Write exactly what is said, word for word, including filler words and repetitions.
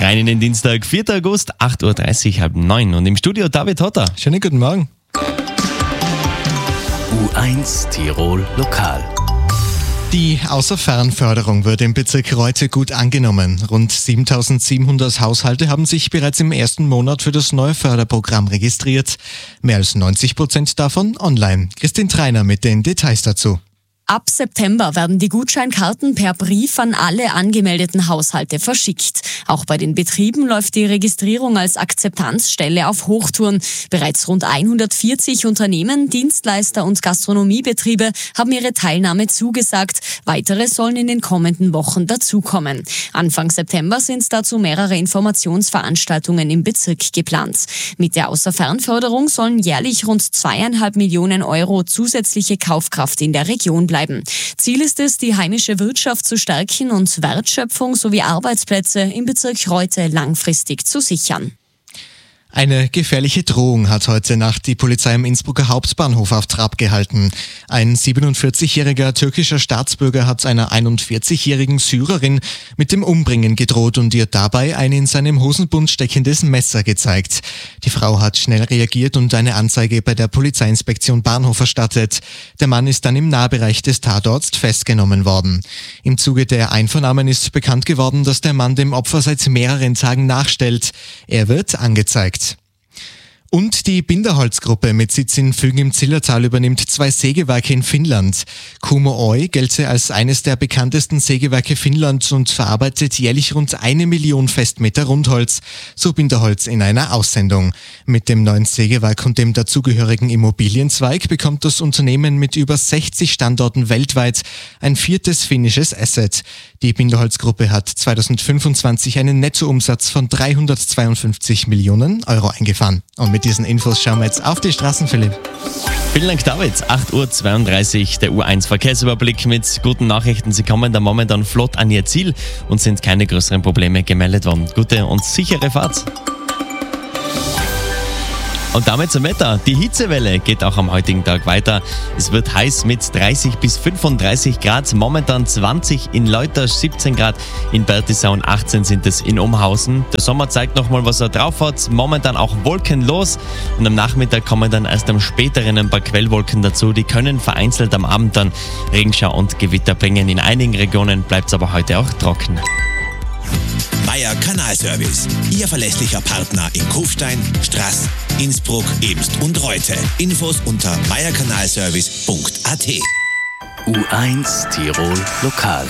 Rein in den Dienstag, vierter August, acht Uhr dreißig, halb neun. Und im Studio David Hotter. Schönen guten Morgen. U eins Tirol Lokal. Die Außerfernförderung wird im Bezirk Reute gut angenommen. Rund siebentausendsiebenhundert Haushalte haben sich bereits im ersten Monat für das neue Förderprogramm registriert. Mehr als neunzig Prozent davon online. Christine Treiner mit den Details dazu. Ab September werden die Gutscheinkarten per Brief an alle angemeldeten Haushalte verschickt. Auch bei den Betrieben läuft die Registrierung als Akzeptanzstelle auf Hochtouren. Bereits rund hundertvierzig Unternehmen, Dienstleister und Gastronomiebetriebe haben ihre Teilnahme zugesagt. Weitere sollen in den kommenden Wochen dazukommen. Anfang September sind dazu mehrere Informationsveranstaltungen im Bezirk geplant. Mit der Außerfernförderung sollen jährlich rund zweieinhalb Millionen Euro zusätzliche Kaufkraft in der Region bleiben. Ziel ist es, die heimische Wirtschaft zu stärken und Wertschöpfung sowie Arbeitsplätze im Bezirk Reute langfristig zu sichern. Eine gefährliche Drohung hat heute Nacht die Polizei im Innsbrucker Hauptbahnhof auf Trab gehalten. Ein siebenundvierzigjähriger türkischer Staatsbürger hat einer einundvierzigjährigen Syrerin mit dem Umbringen gedroht und ihr dabei ein in seinem Hosenbund steckendes Messer gezeigt. Die Frau hat schnell reagiert und eine Anzeige bei der Polizeiinspektion Bahnhof erstattet. Der Mann ist dann im Nahbereich des Tatorts festgenommen worden. Im Zuge der Einvernahmen ist bekannt geworden, dass der Mann dem Opfer seit mehreren Tagen nachstellt. Er wird angezeigt. Und die Binderholzgruppe mit Sitz in Fügen im Zillertal übernimmt zwei Sägewerke in Finnland. Kumo Oy gelte als eines der bekanntesten Sägewerke Finnlands und verarbeitet jährlich rund eine Million Festmeter Rundholz, so Binderholz in einer Aussendung. Mit dem neuen Sägewerk und dem dazugehörigen Immobilienzweig bekommt das Unternehmen mit über sechzig Standorten weltweit ein viertes finnisches Asset. Die Binderholzgruppe hat zweitausendfünfundzwanzig einen Nettoumsatz von dreihundertzweiundfünfzig Millionen Euro eingefahren. Und mit diesen Infos schauen wir jetzt auf die Straßen, Philipp. Vielen Dank, David. acht Uhr zweiunddreißig, der U eins Verkehrsüberblick mit guten Nachrichten. Sie kommen da momentan flott an ihr Ziel und sind keine größeren Probleme gemeldet worden. Gute und sichere Fahrt. Und damit zum Wetter. Die Hitzewelle geht auch am heutigen Tag weiter. Es wird heiß mit dreißig bis fünfunddreißig Grad. Momentan zwanzig in Leutasch, siebzehn Grad in Bertisau und achtzehn sind es in Umhausen. Der Sommer zeigt nochmal, was er drauf hat. Momentan auch wolkenlos. Und am Nachmittag kommen dann erst am späteren ein paar Quellwolken dazu. Die können vereinzelt am Abend dann Regenschau und Gewitter bringen. In einigen Regionen bleibt es aber heute auch trocken. Meier Kanalservice, Ihr verlässlicher Partner in Kufstein, Straß, Innsbruck, Ebst und Reute. Infos unter meierkanalservice punkt a t. U eins Tirol Lokal.